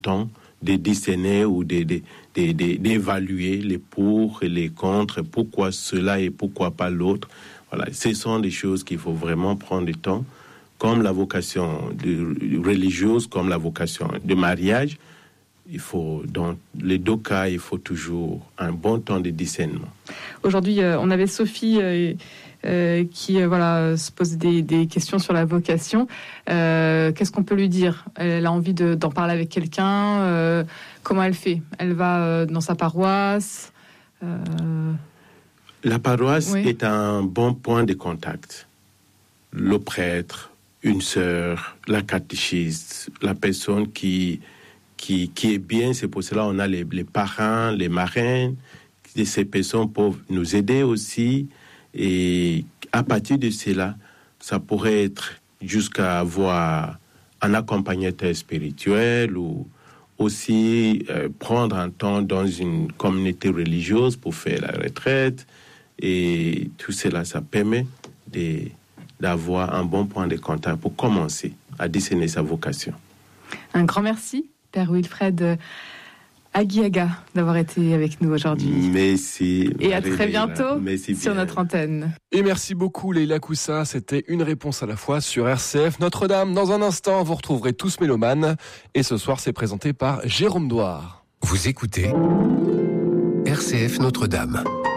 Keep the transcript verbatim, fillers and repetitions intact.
temps de discerner ou de, de, de, de, d'évaluer les pour et les contre, pourquoi cela et pourquoi pas l'autre. Voilà, ce sont des choses qu'il faut vraiment prendre du temps, comme la vocation de, religieuse, comme la vocation de mariage. Il faut, dans les deux cas, il faut toujours un bon temps de discernement. Aujourd'hui, euh, on avait Sophie euh, euh, qui euh, voilà, se pose des, des questions sur la vocation. Euh, qu'est-ce qu'on peut lui dire ? Elle a envie de, d'en parler avec quelqu'un. Euh, comment elle fait ? Elle va euh, dans sa paroisse euh... La paroisse oui. est un bon point de contact. Le prêtre, une sœur, la catéchiste, la personne qui... Qui, qui est bien, c'est pour cela qu'on a les, les parrains, les marraines. Ces personnes peuvent nous aider aussi. Et à partir de cela, ça pourrait être jusqu'à avoir un accompagnateur spirituel ou aussi euh, prendre un temps dans une communauté religieuse pour faire la retraite. Et tout cela, ça permet de, d'avoir un bon point de contact pour commencer à discerner sa vocation. Un grand merci, Père Wilfred Aguiaga, d'avoir été avec nous aujourd'hui. Merci. Et à très bientôt merci sur bien. notre antenne. Et merci beaucoup Leïla Coussa, c'était une réponse à la fois sur R C F Notre-Dame. Dans un instant, vous retrouverez Tous Mélomanes. Et ce soir, c'est présenté par Jérôme Douard. Vous écoutez R C F Notre-Dame.